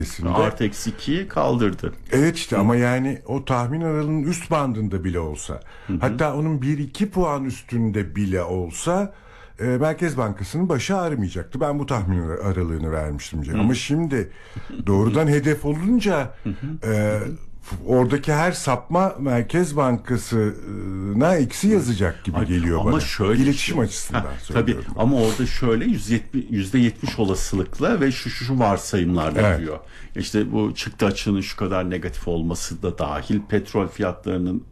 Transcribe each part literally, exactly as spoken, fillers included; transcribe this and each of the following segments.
Artı eksi ikiyi kaldırdı. Evet işte, ama yani o tahmin aralığının üst bandında bile olsa, hı hı. hatta onun bir iki puan üstünde bile olsa e, Merkez Bankası'nın başı ağrımayacaktı. Ben bu tahmin aralığını vermiştim. Hı. Ama şimdi doğrudan hedef olunca e, oradaki her sapma Merkez Bankası'na eksi yazacak gibi geliyor ama bana. Şöyle İletişim şey, açısından ha, söylüyorum. Tabii ama orada şöyle yüzde yetmiş olasılıkla ve şu şu, şu varsayımlarla evet. diyor. İşte bu çıktı açığının şu kadar negatif olması da dahil, petrol fiyatlarının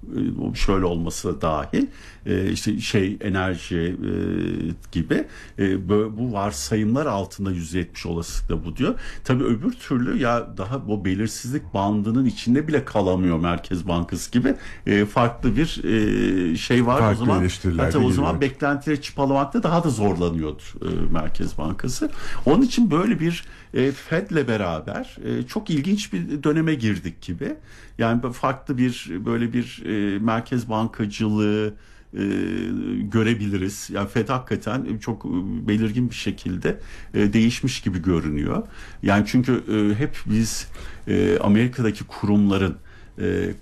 şöyle olması da dahil, işte şey enerji gibi bu varsayımlar altında yüzde yetmiş olasılıkla bu diyor. Tabii öbür türlü ya daha bu belirsizlik bandının içinde bile kalamıyor Merkez Bankası gibi farklı bir şey var. Farklı o zaman hatta o zaman beklentileri çıpalamakta daha da zorlanıyordur Merkez Bankası. Onun için böyle bir Fed'le beraber çok ilginç bir döneme girdik gibi. Yani farklı bir böyle bir e, merkez bankacılığı e, görebiliriz. Yani Fed hakikaten çok belirgin bir şekilde e, değişmiş gibi görünüyor. Yani çünkü e, hep biz e, Amerika'daki kurumların e,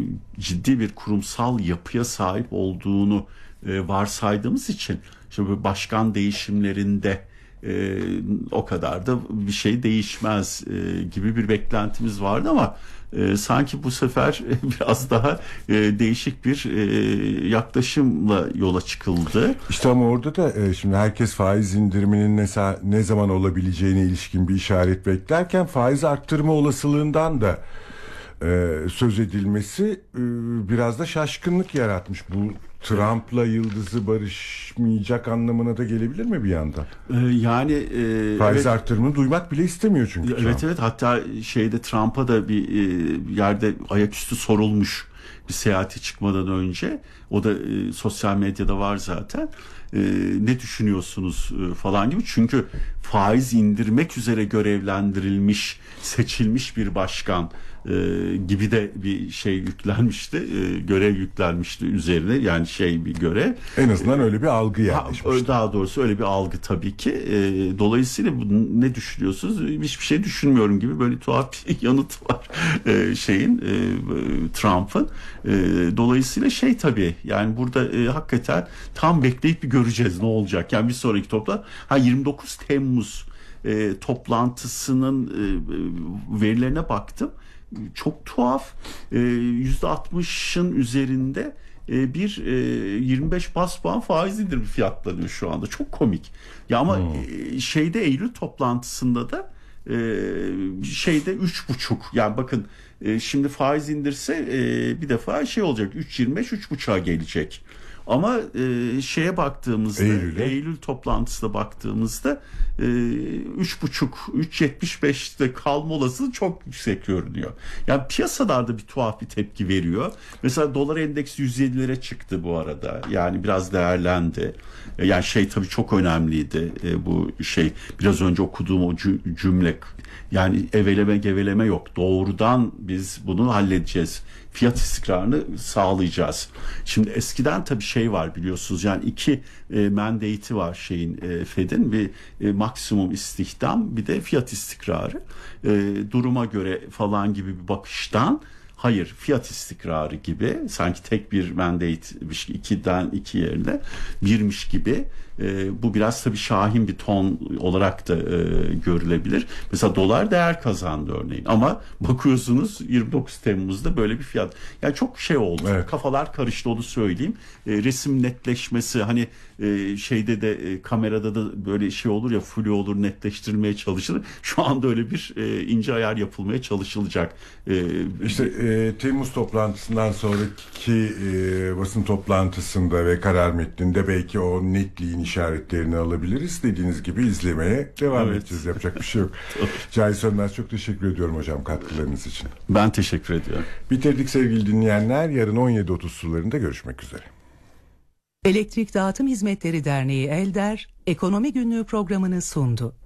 ciddi bir kurumsal yapıya sahip olduğunu e, varsaydığımız için işte başkan değişimlerinde Ee, o kadar da bir şey değişmez e, gibi bir beklentimiz vardı ama e, sanki bu sefer biraz daha e, değişik bir e, yaklaşımla yola çıkıldı. İşte ama orada da e, şimdi herkes faiz indiriminin ne, ne zaman olabileceğine ilişkin bir işaret beklerken faiz arttırma olasılığından da e, söz edilmesi e, biraz da şaşkınlık yaratmış. Bu Trump'la yıldızı barışmayacak anlamına da gelebilir mi bir yandan? Ee, yani e, faiz evet, arttırımını duymak bile istemiyor çünkü evet Trump. evet hatta şeyde Trump'a da bir e, yerde ayaküstü sorulmuş bir seyahati çıkmadan önce, o da e, sosyal medyada var zaten, e, ne düşünüyorsunuz e, falan gibi, çünkü faiz indirmek üzere görevlendirilmiş, seçilmiş bir başkan e, gibi de bir şey yüklenmişti, e, görev yüklenmişti üzerine, yani şey bir görev. En azından öyle bir algı yerleşmişti. Daha doğrusu öyle bir algı tabii ki. E, dolayısıyla bu, ne düşünüyorsunuz? Hiçbir şey düşünmüyorum gibi böyle tuhaf bir yanıt var e, şeyin e, Trump'ın. E, dolayısıyla şey tabii, yani burada e, hakikaten tam bekleyip bir göreceğiz ne olacak. Yani bir sonraki toplantı ha yirmi dokuz Temmuz e, toplantısının e, verilerine baktım. Çok tuhaf, e, yüzde altmışın üzerinde e, bir e, yirmi beş bas puan faiz indirimi fiyatlanıyor şu anda. Çok komik. Ya ama hmm. e, şeyde Eylül toplantısında da e, şeyde üç buçuk. Yani bakın e, şimdi faiz indirse e, bir defa şey olacak, üç yirmi beş üç buçuğa gelecek. Ama e, şeye baktığımızda, Eylül'e. Eylül toplantısına baktığımızda e, üç buçuk üç yetmiş beşte kalma olasılığı çok yüksek görünüyor. Yani piyasalarda bir tuhaf bir tepki veriyor. Mesela dolar endeksi yüz yedilere çıktı bu arada. Yani biraz değerlendi. E, yani şey tabii çok önemliydi. E, bu şey biraz önce okuduğum o cümle. Yani eveleme geveleme yok. Doğrudan biz bunu halledeceğiz. Fiyat istikrarını sağlayacağız. Şimdi eskiden tabii şey var biliyorsunuz, yani iki e, mandate'i var şeyin e, Fed'in, bir e, maksimum istihdam, bir de fiyat istikrarı. E, duruma göre falan gibi bir bakıştan hayır, fiyat istikrarı gibi, sanki tek bir mandate'miş, ikiden iki yerine birmiş gibi. E, bu biraz tabii şahin bir ton olarak da e, görülebilir. Mesela dolar değer kazandı örneğin, ama bakıyorsunuz yirmi dokuz Temmuz'da böyle bir fiyat. Yani çok şey oldu. Evet. Kafalar karıştı, onu söyleyeyim. E, resim netleşmesi, hani e, şeyde de e, kamerada da böyle şey olur ya, flu olur, netleştirilmeye çalışılır. Şu anda öyle bir e, ince ayar yapılmaya çalışılacak. E, işte e, Temmuz toplantısından sonraki e, basın toplantısında ve karar metninde belki o netliğin işaretlerini alabiliriz. Dediğiniz gibi izlemeye devam evet. edeceğiz. Yapacak bir şey yok. Cahit Sönmez, çok teşekkür ediyorum hocam katkılarınız için. Ben teşekkür ediyorum. Bitirdik sevgili dinleyenler. Yarın on yedi otuz sularında görüşmek üzere. Elektrik Dağıtım Hizmetleri Derneği ELDER, Ekonomi Günlüğü programını sundu.